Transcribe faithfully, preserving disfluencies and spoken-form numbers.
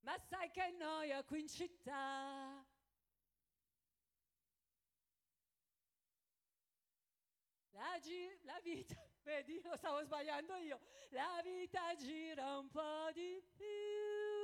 Ma sai che noia qui in città. La, gi- la vita, vedi, lo stavo sbagliando io. La vita gira un po' di più.